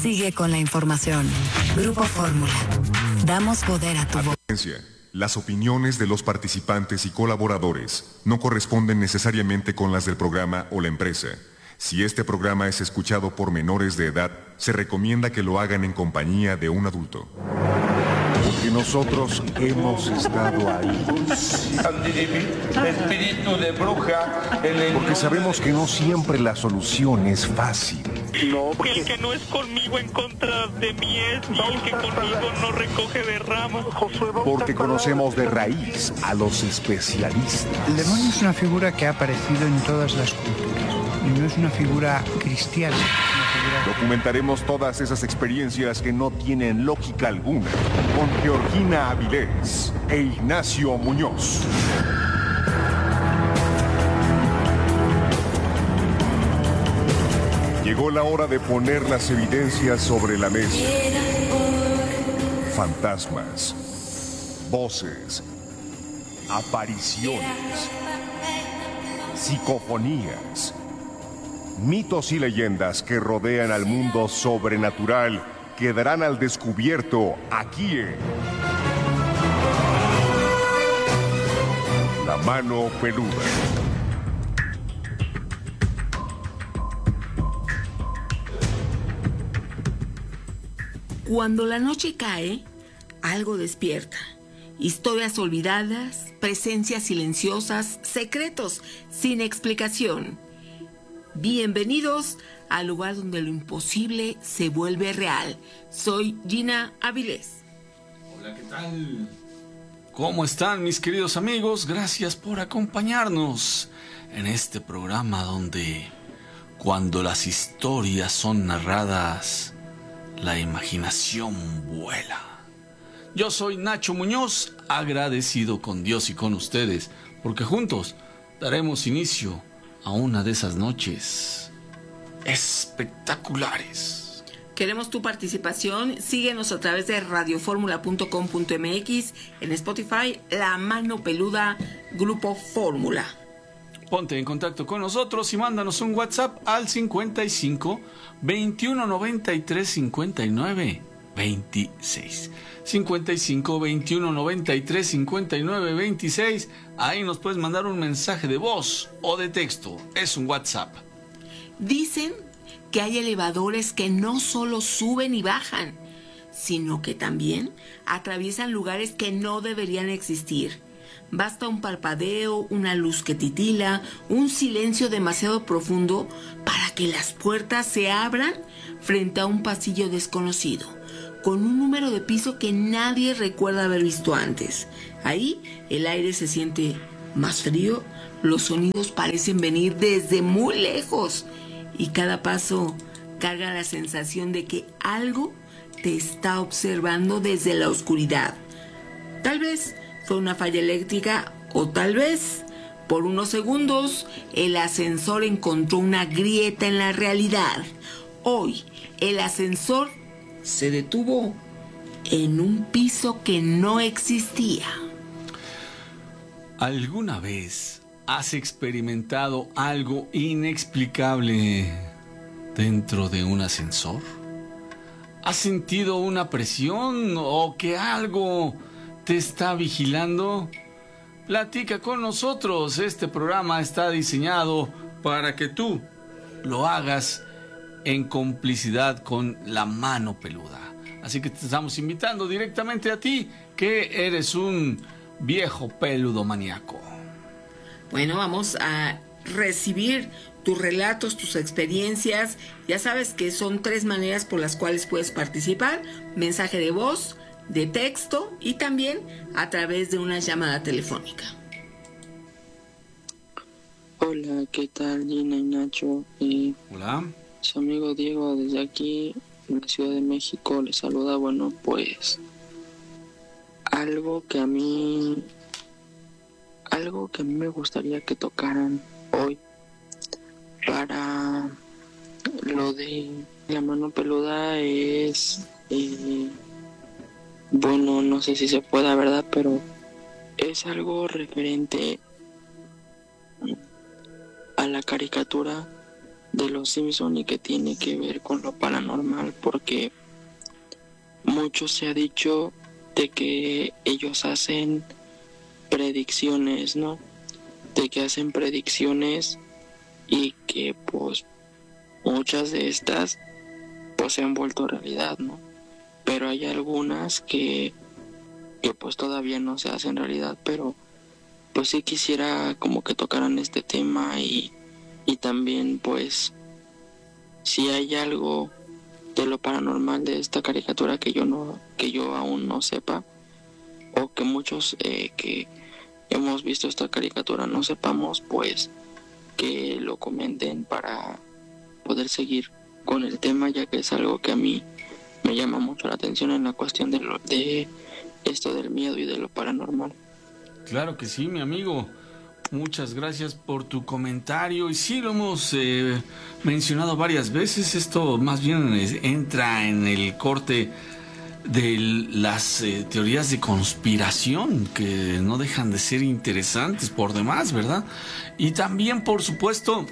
Sigue con la información. Grupo Fórmula. Damos poder a tu voz. Las opiniones de los participantes y colaboradores no corresponden necesariamente con las del programa o la empresa. Si este programa es escuchado por menores de edad, se recomienda que lo hagan en compañía de un adulto. Porque nosotros hemos estado ahí. Espíritu de bruja. Porque sabemos que no siempre la solución es fácil. El que no es conmigo en contra de mí es, y el que conmigo no recoge de ramos. Porque conocemos de raíz a los especialistas. El demonio es una figura que ha aparecido en todas las culturas. Y no es una figura cristiana. Documentaremos todas esas experiencias que no tienen lógica alguna con Georgina Avilés e Ignacio Muñoz. Llegó la hora de poner las evidencias sobre la mesa. Fantasmas, voces, apariciones, psicofonías, mitos y leyendas que rodean al mundo sobrenatural quedarán al descubierto aquí en La Mano Peluda. Cuando la noche cae, algo despierta. Historias olvidadas, presencias silenciosas, secretos sin explicación. Bienvenidos al lugar donde lo imposible se vuelve real. Soy Gina Avilés. Hola, ¿qué tal? ¿Cómo están mis queridos amigos? Gracias por acompañarnos en este programa donde cuando las historias son narradas, la imaginación vuela. Yo soy Nacho Muñoz, agradecido con Dios y con ustedes, porque juntos daremos inicio a una de esas noches espectaculares. Queremos tu participación. Síguenos a través de radioformula.com.mx, en Spotify, La Mano Peluda, Grupo Fórmula. Ponte en contacto con nosotros y mándanos un WhatsApp al 55 21 93 59 26. 55 21 93 59 26. Ahí nos puedes mandar un mensaje de voz o de texto. Es un WhatsApp. Dicen que hay elevadores que no solo suben y bajan, sino que también atraviesan lugares que no deberían existir. Basta un parpadeo, una luz que titila, un silencio demasiado profundo para que las puertas se abran frente a un pasillo desconocido, con un número de piso que nadie recuerda haber visto antes. Ahí el aire se siente más frío, los sonidos parecen venir desde muy lejos y cada paso carga la sensación de que algo te está observando desde la oscuridad. Tal vez fue una falla eléctrica o tal vez, por unos segundos, el ascensor encontró una grieta en la realidad. Hoy, el ascensor se detuvo en un piso que no existía. ¿Alguna vez has experimentado algo inexplicable dentro de un ascensor? ¿Has sentido una presión o que algo te está vigilando? Platica con nosotros. Este programa está diseñado para que tú lo hagas en complicidad con La Mano Peluda. Así que te estamos invitando directamente a ti, que eres un viejo peludo maníaco. Bueno, vamos a recibir tus relatos, tus experiencias. Ya sabes que son 3 maneras por las cuales puedes participar: mensaje de voz, de texto y también a través de una llamada telefónica. Hola, ¿qué tal, Gina y Nacho? Hola. Su amigo Diego desde aquí, en la Ciudad de México, les saluda. Bueno, pues algo que a mí me gustaría que tocaran hoy para lo de La Mano Peluda es, bueno, no sé si se pueda, ¿verdad? Pero es algo referente a la caricatura de los Simpson y que tiene que ver con lo paranormal, porque mucho se ha dicho de que ellos hacen predicciones, ¿no? De que hacen predicciones y que pues muchas de estas pues se han vuelto realidad, ¿no? Pero hay algunas que pues todavía no se hacen realidad, pero pues sí quisiera como que tocaran este tema y también pues si hay algo de lo paranormal de esta caricatura que yo aún no sepa, o que muchos que hemos visto esta caricatura no sepamos, pues que lo comenten para poder seguir con el tema, ya que es algo que a mí me llama mucho la atención en la cuestión de esto del miedo y de lo paranormal. Claro que sí, mi amigo. Muchas gracias por tu comentario. Y sí, lo hemos mencionado varias veces. Esto más bien entra en el corte de las teorías de conspiración, que no dejan de ser interesantes por demás, ¿verdad? Y también, por supuesto,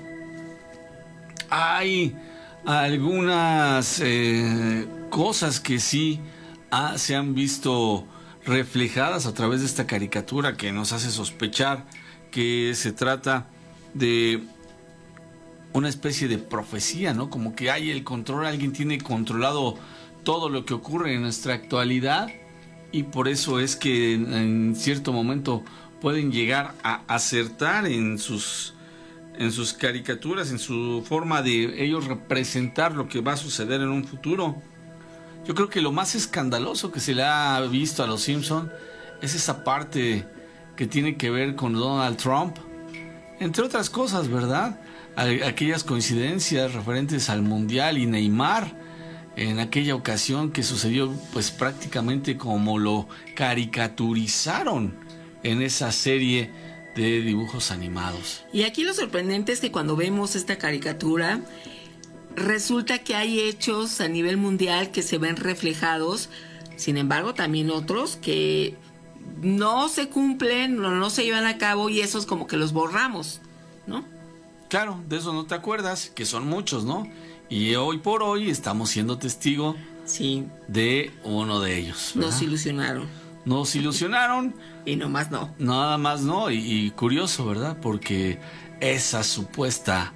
hay algunas cosas que sí se han visto reflejadas a través de esta caricatura, que nos hace sospechar que se trata de una especie de profecía, ¿no? Como que hay el control, alguien tiene controlado todo lo que ocurre en nuestra actualidad, y por eso es que en cierto momento pueden llegar a acertar en sus caricaturas, en su forma de ellos representar lo que va a suceder en un futuro. Yo creo que lo más escandaloso que se le ha visto a los Simpson es esa parte que tiene que ver con Donald Trump, entre otras cosas, ¿verdad? Aquellas coincidencias referentes al Mundial y Neymar, en aquella ocasión que sucedió pues prácticamente como lo caricaturizaron en esa serie de dibujos animados. Y aquí lo sorprendente es que cuando vemos esta caricatura, resulta que hay hechos a nivel mundial que se ven reflejados, sin embargo también otros que no se cumplen, no se llevan a cabo, y esos como que los borramos, ¿no? Claro, de eso no te acuerdas, que son muchos, ¿no? Y hoy por hoy estamos siendo testigo de uno de ellos, ¿verdad? Nos ilusionaron. Y nomás no. Nada más no, y curioso, ¿verdad? Porque esa supuesta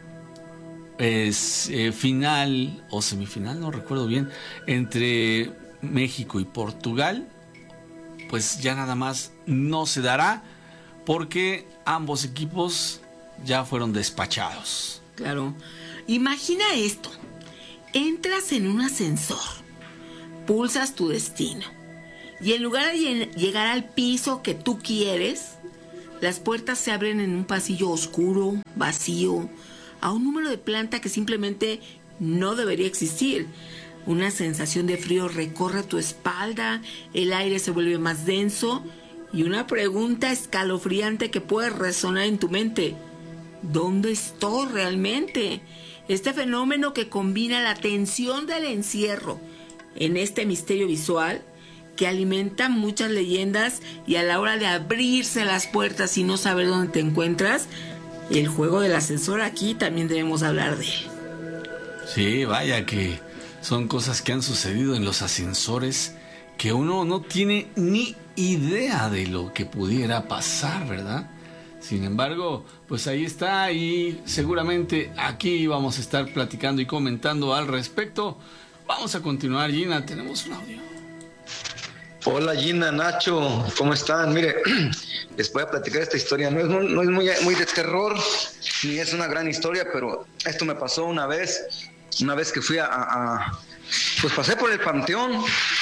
final o semifinal, no recuerdo bien, entre México y Portugal, pues ya nada más no se dará, porque ambos equipos ya fueron despachados. Claro. Imagina esto. Entras en un ascensor, pulsas tu destino, y en lugar de llegar al piso que tú quieres, las puertas se abren en un pasillo oscuro, vacío, a un número de planta que simplemente no debería existir. Una sensación de frío recorre tu espalda, el aire se vuelve más denso y una pregunta escalofriante que puede resonar en tu mente: ¿dónde estoy realmente? Este fenómeno que combina la tensión del encierro en este misterio visual que alimenta muchas leyendas, y a la hora de abrirse las puertas y no saber dónde te encuentras, el juego del ascensor, aquí también debemos hablar de él. Sí, vaya que son cosas que han sucedido en los ascensores que uno no tiene ni idea de lo que pudiera pasar, ¿verdad? Sin embargo, pues ahí está, y seguramente aquí vamos a estar platicando y comentando al respecto. Vamos a continuar, Gina, tenemos un audio. Hola Gina, Nacho, ¿cómo están? Mire, les voy a platicar esta historia. No es muy de terror, ni es una gran historia, pero esto me pasó una vez que fui pues pasé por el panteón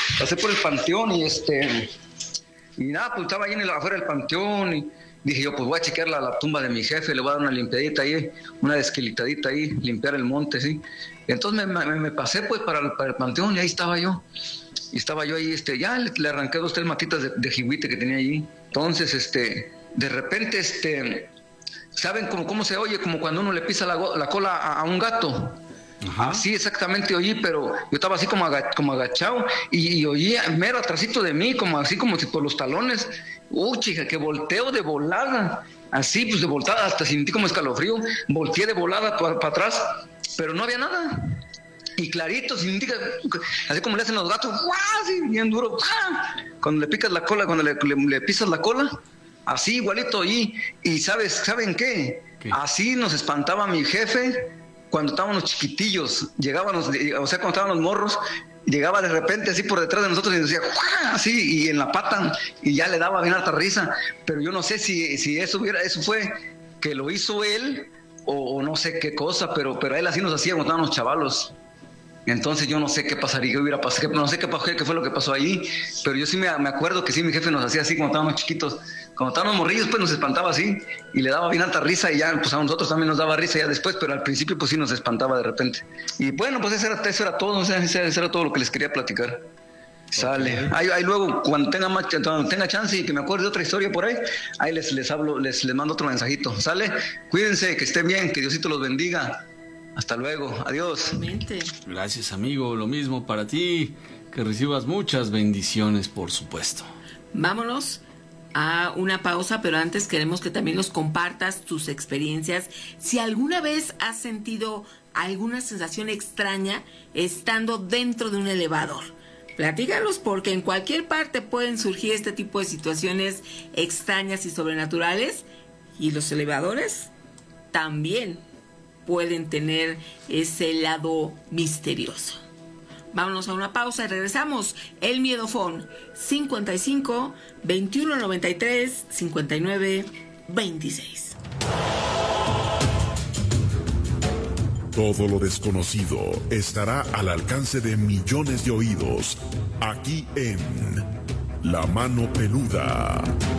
y nada, pues estaba ahí afuera del panteón y dije yo, pues voy a chequear la tumba de mi jefe, le voy a dar una limpiadita ahí, una desquilitadita ahí, limpiar el monte, ¿sí? Y entonces me pasé pues para el panteón, y ahí estaba yo. Y estaba yo ahí, ya le arranqué 2 o 3 matitas de jihuite que tenía allí. Entonces, de repente, ¿saben cómo se oye? Como cuando uno le pisa la cola a un gato. Ajá. Así exactamente oí, pero yo estaba así como agachado y oí mero atrásito de mí, como si por los talones. Chica, que volteo de volada. así pues de voltada, hasta sentí como escalofrío, volteé de volada para atrás, pero no había nada. Y clarito, sentí así como le hacen los gatos, ¡guau! Así, bien duro, ¡ah! Cuando le picas la cola, cuando le pisas la cola, así igualito. Y ¿saben qué? Así nos espantaba mi jefe cuando estábamos chiquitillos, llegábamos, o sea, cuando estábamos morros, llegaba de repente así por detrás de nosotros y nos decía ¡guau! Así, y en la pata, y ya le daba bien harta risa. Pero yo no sé si eso fue que lo hizo él o no sé qué cosa, pero a él así nos hacía cuando estábamos chavalos. Entonces yo no sé qué pasaría, qué hubiera pasado, no sé qué fue lo que pasó ahí, pero yo sí me acuerdo que sí, mi jefe nos hacía así cuando estábamos chiquitos, cuando estábamos morrillos pues nos espantaba así y le daba bien alta risa y ya pues a nosotros también nos daba risa ya después, pero al principio pues sí nos espantaba de repente. Y bueno, pues eso era todo, o sea, eso era todo lo que les quería platicar. Sale. Ahí luego cuando tenga chance y que me acuerde de otra historia por ahí, ahí les hablo, les mando otro mensajito. Sale, cuídense, que estén bien, que Diosito los bendiga. Hasta luego, adiós. Gracias, amigo, lo mismo para ti, que recibas muchas bendiciones, por supuesto. Vámonos a una pausa, pero antes queremos que también nos compartas tus experiencias. Si alguna vez has sentido alguna sensación extraña estando dentro de un elevador, platícalos, porque en cualquier parte pueden surgir este tipo de situaciones extrañas y sobrenaturales, y los elevadores también pueden tener ese lado misterioso. Vámonos a una pausa y regresamos. El Miedofón 55 21 93 59 26. Todo lo desconocido estará al alcance de millones de oídos aquí en La Mano Peluda.